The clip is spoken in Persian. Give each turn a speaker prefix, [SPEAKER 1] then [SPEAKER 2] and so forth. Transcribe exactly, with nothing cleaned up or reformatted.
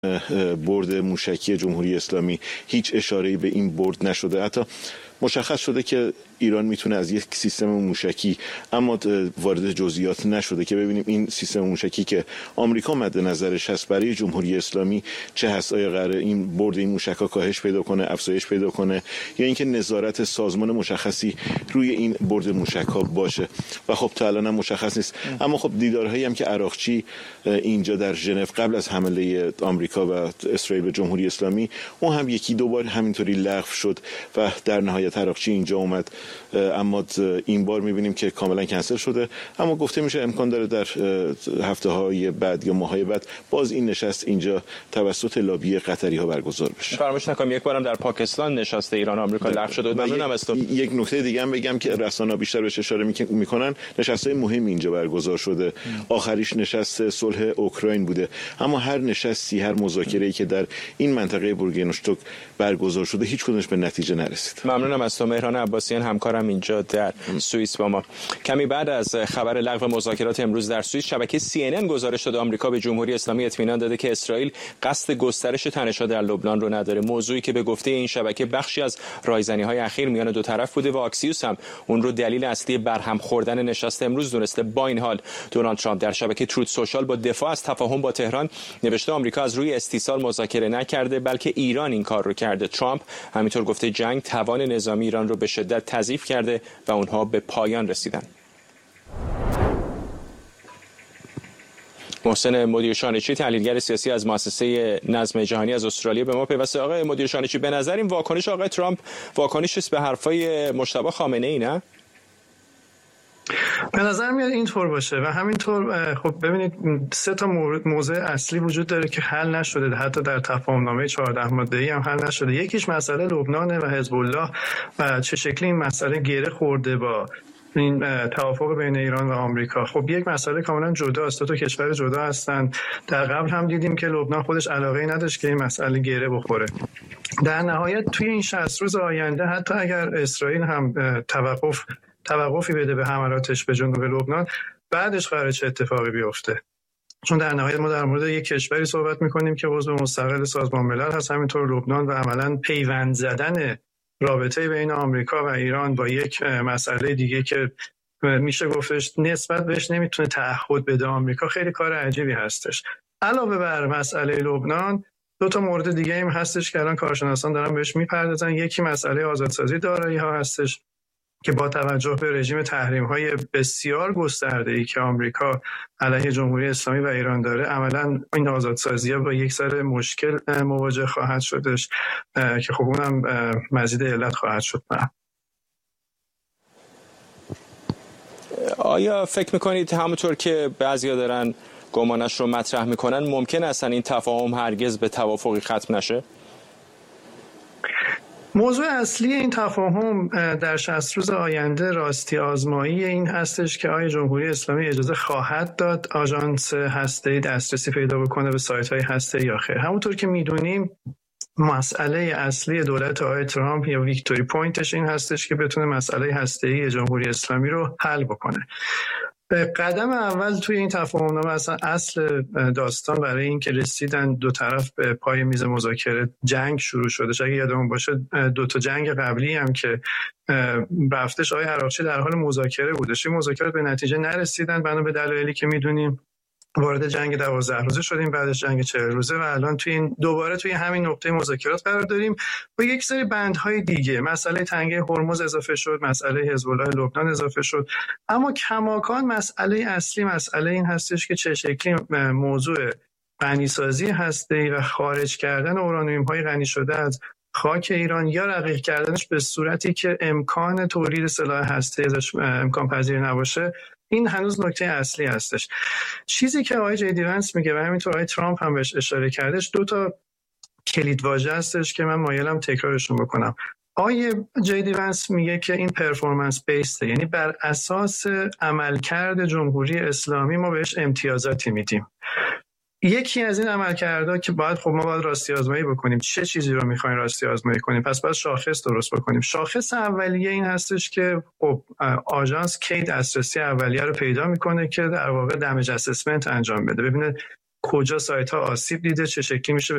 [SPEAKER 1] برد موشکی جمهوری اسلامی هیچ اشاره‌ای به این برد نشده. حتی مشخص شده که ایران میتونه از یک سیستم موشکی، اما وارد جزئیات نشده که ببینیم این سیستم موشکی که آمریکا مد نظرش هست برای جمهوری اسلامی چه هست. آیا قراره این برد این موشک‌ها کاهش پیدا کنه، افزایش پیدا کنه، یا اینکه نظارت سازمان مشخصی روی این برد موشک‌ها باشه؟ و خب تا الان هم مشخص نیست. اما خب دیدارهایی هم که عراقچی اینجا در ژنو قبل از حمله آمریکا و اسرائیل به جمهوری اسلامی، اون هم یکی دو بار همینطوری لغو شد و در نهایت عراقچی اینجا اومد، اما این بار میبینیم که کاملا کنسل شده. اما گفته میشه امکان داره در هفته های بعد یا ماه های بعد باز این نشست اینجا توسط لابی قطری ها برگزار بشه.
[SPEAKER 2] فراموش نکنم یک بارم در پاکستان نشست ایران و آمریکا لغو شده. ممنونم از تو.
[SPEAKER 1] یک نکته دیگه هم بگم که رسانه‌ها بیشتر بهش اشاره میکنن، نشست‌های مهمی اینجا برگزار شده. آخریش نشست صلح اوکراین بوده، اما هر نشستی، هر مذاکره‌ای که در این منطقه بورگنشتوک برگزار شده هیچ کدومش به نتیجه نرسید.
[SPEAKER 2] ممنونم از تو. مهران عباسیان همکارم اینجا در سوئیس با ما. کمی بعد از خبر لغو مذاکرات امروز در سوئیس، شبکه سی ان ان گزارش داد آمریکا به جمهوری اسلامی اطمینان داده که اسرائیل قصد گسترش تنش‌ها در لبنان رو نداره. موضوعی که به گفته این شبکه بخشی از رایزنی‌های اخیر میان دو طرف بوده و آکسیوس هم اون رو دلیل اصلی برهم خوردن نشست امروز دونسته. با این حال دونالد ترامپ در شبکه تروت سوشال با دفاع از تفاهم با تهران نوشته آمریکا از روی استیصال مذاکره نکرده، بلکه ایران این کار رو کرده. ترامپ همینطور گفته جنگ توان نظامی ایران رو به شدت تضعیف کرده و اونها به پایان رسیدن. محسن مدیر شانچی، تحلیلگر سیاسی از مؤسسه نظم جهانی از استرالیا، به ما پیوسته. آقای مدیر شانچی، به نظر این واکنش آقای ترامپ واکنشی است به حرفای مجتبی خامنه‌ای، نه؟
[SPEAKER 3] به نظر میاد اینطور باشه و همینطور خب ببینید سه تا موضوع اصلی وجود داره که حل نشده، حتی در تفاهمنامه چهارده ماده‌ای هم حل نشده. یکیش مسئله لبنان و حزب الله و چه شکلی این مسئله گره خورده با این توافق بین ایران و آمریکا. خب یک مسئله کاملا جداست، دو تا کشور جدا هستن. در قبل هم دیدیم که لبنان خودش علاقه‌ای نداشت که این مسئله گره بخوره. در نهایت توی این شصت روز آینده حتی اگر اسرائیل هم توقف توقفی بده به حملاتش به جنوب لبنان، بعدش قراره چه اتفاقی بیفته؟ چون در نهایت ما در مورد یک کشوری صحبت می‌کنیم که عضو مستقل سازمان ملل هست، همینطور لبنان، و عملاً پیوند زدن رابطه بین آمریکا و ایران با یک مسئله دیگه که میشه گفتش نسبت بهش نمیتونه تعهد بده آمریکا، خیلی کار عجیبی هستش. علاوه بر مسئله لبنان، دو تا مورد دیگه هم هستش که الان کارشناسان دارن بهش میپردازن. یکی مسئله آزادسازی دارایی‌ها هستش که با توجه به رژیم تحریم‌های بسیار گسترده‌ای که آمریکا علیه جمهوری اسلامی و ایران داره، عملاً این آزادسازی‌ها با یک سر مشکل مواجه خواهد شدش که خب اونم مزید علت خواهد شد.
[SPEAKER 2] آیا فکر می‌کنید همونطور که بعضیا دارن گمانش رو مطرح می‌کنن ممکن است این تفاهم هرگز به توافقی ختم نشه؟
[SPEAKER 3] موضوع اصلی این تفاهم در شصت روز آینده راستی آزمایی این هستش که آیا جمهوری اسلامی اجازه خواهد داد آژانس هسته‌ای دسترسی پیدا بکنه به سایت‌های هسته‌ای یا خیر. همونطور که میدونیم مسئله اصلی دولت آقای ترامپ یا ویکتوری پوینتش این هستش که بتونه مسئله هسته‌ای جمهوری اسلامی رو حل بکنه. قدم اول توی این تفاهمنامه اصلا اصل داستان برای این که رسیدن دو طرف به پای میز مذاکره جنگ شروع شده. اگه یادمون باشه دو تا جنگ قبلی هم که رفتش آقای عراقچی در حال مذاکره بودش، این مذاکرات به نتیجه نرسیدن بنا به دلایلی که میدونیم. وارد جنگ دوازده روزه شدیم، بعدش جنگ چهل روزه و الان توی این دوباره توی همین نقطه مذاکرات قرار داریم و یک سری بندهای دیگه. مسئله تنگه هرمز اضافه شد، مسئله حزب الله لبنان اضافه شد، اما کماکان مسئله اصلی مسئله این هستش که چه شکلی موضوع غنیسازی هسته‌ای و خارج کردن اورانیوم‌های غنی شده از خاک ایران یا رقیق کردنش به صورتی که امکان تولید سلاح هسته‌ای ازش امکان پذیر نباشه، این هنوز نکته اصلی هستش. چیزی که آقای جی دی ونس میگه و همینطور آقای ترامپ هم بهش اشاره کردش، دو تا کلید واژه هستش که من مایلم تکرارشون بکنم. آقای جی دی ونس میگه که این پرفورمنس بیسته، یعنی بر اساس عملکرد جمهوری اسلامی ما بهش امتیازاتی میدیم. یکی از این عملکردها که باید خب ما باید راستی آزمایی بکنیم، چه چیزی رو میخوایم راستی آزمایی کنیم، پس باید شاخص درست بکنیم. شاخص اولیه این هستش که خب آژانس کی دسترسی اولیه رو پیدا میکنه که در واقع دمیج اسسمنت انجام بده، ببینه کجا سایت ها آسیب دیده، چه شکلی میشه